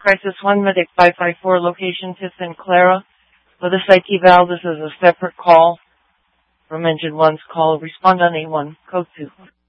Crisis 1, Medic 554, location Tiffin, Clara. For the site eval, this is a separate call from Engine 1's call. Respond on A1, code 2.